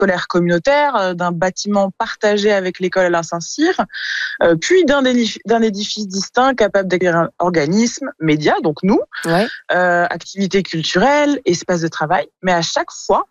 scolaire communautaire, d'un bâtiment partagé avec l'école Alain Saint-Cyr, puis d'un édifice distinct capable d'accueillir un organisme, médias, donc nous, Ouais. activités culturelles, espaces de travail. Mais à chaque fois,